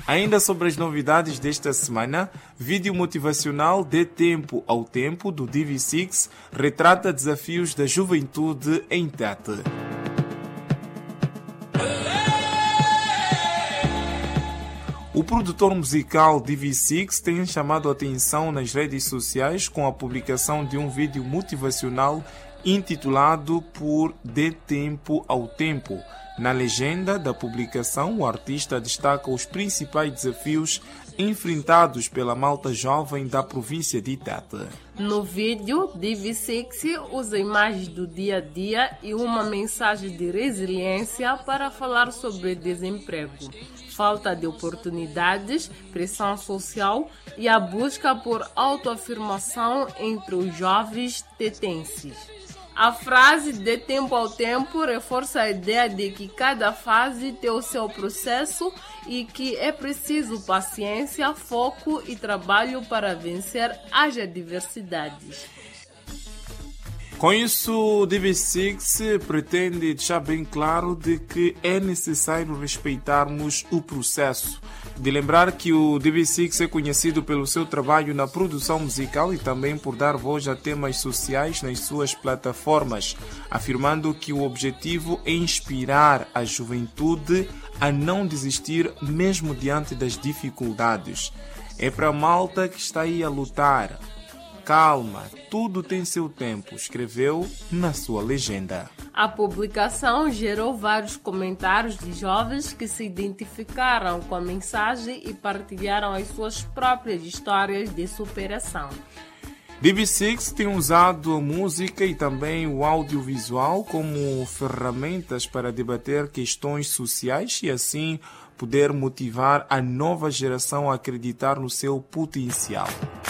Ainda sobre as novidades desta semana, vídeo motivacional De Tempo ao Tempo, do DV6, retrata desafios da juventude em Tete. O produtor musical DV6 tem chamado a atenção nas redes sociais com a publicação de um vídeo motivacional intitulado por De Tempo ao Tempo. Na legenda da publicação, o artista destaca os principais desafios enfrentados pela malta jovem da província de Tete. No vídeo, DV6 usa imagens do dia a dia e uma mensagem de resiliência para falar sobre desemprego, falta de oportunidades, pressão social e a busca por autoafirmação entre os jovens tetenses. A frase De Tempo ao Tempo reforça a ideia de que cada fase tem o seu processo e que é preciso paciência, foco e trabalho para vencer as adversidades. Com isso, o DV6 pretende deixar bem claro de que é necessário respeitarmos o processo. De lembrar que o DV6 é conhecido pelo seu trabalho na produção musical e também por dar voz a temas sociais nas suas plataformas, afirmando que o objetivo é inspirar a juventude a não desistir mesmo diante das dificuldades. É para a malta que está aí a lutar. Calma, tudo tem seu tempo, escreveu na sua legenda. A publicação gerou vários comentários de jovens que se identificaram com a mensagem e partilharam as suas próprias histórias de superação. DV6 tem usado a música e também o audiovisual como ferramentas para debater questões sociais e assim poder motivar a nova geração a acreditar no seu potencial.